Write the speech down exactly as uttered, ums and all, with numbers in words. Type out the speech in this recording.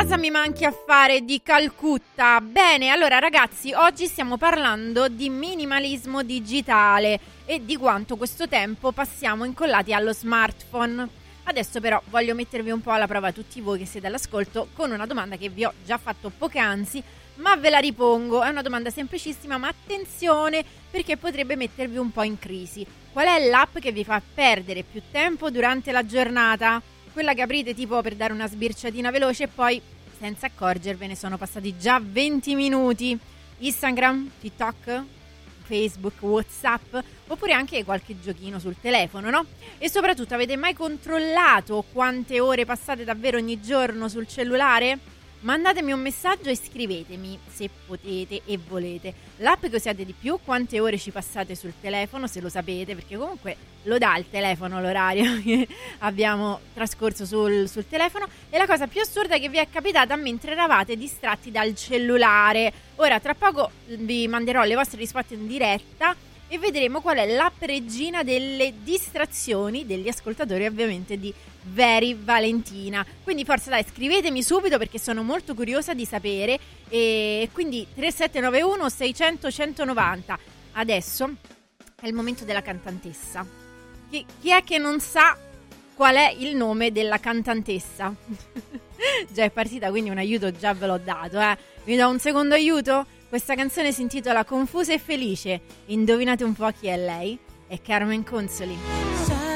Cosa mi manchi a fare di Calcutta? Bene, allora ragazzi, oggi stiamo parlando di minimalismo digitale e di quanto questo tempo passiamo incollati allo smartphone. Adesso però voglio mettervi un po' alla prova tutti voi che siete all'ascolto con una domanda che vi ho già fatto poc'anzi, ma ve la ripongo. È una domanda semplicissima, ma attenzione perché potrebbe mettervi un po' in crisi. Qual è l'app che vi fa perdere più tempo durante la giornata? Quella che aprite tipo per dare una sbirciatina veloce e poi, senza accorgervene, sono passati già venti minuti. Instagram, TikTok, Facebook, WhatsApp, oppure anche qualche giochino sul telefono, no? E soprattutto, avete mai controllato quante ore passate davvero ogni giorno sul cellulare? Mandatemi un messaggio e scrivetemi, se potete e volete, l'app che usate di più, quante ore ci passate sul telefono, se lo sapete, perché comunque lo dà il telefono l'orario che abbiamo trascorso sul, sul telefono. E la cosa più assurda che vi è capitata mentre eravate distratti dal cellulare. Ora, tra poco vi manderò le vostre risposte in diretta e vedremo qual è l'app regina delle distrazioni degli ascoltatori, ovviamente di Very Valentina. Quindi forza dai, scrivetemi subito perché sono molto curiosa di sapere. E quindi tre sette nove uno sei zero zero uno zero nove zero. Adesso è il momento della cantantessa. Chi, chi è che non sa qual è il nome della cantantessa? Già è partita, quindi un aiuto già ve l'ho dato, eh. Vi do un secondo aiuto? Questa canzone si intitola Confusa e felice. Indovinate un po' chi è lei? È Carmen Consoli.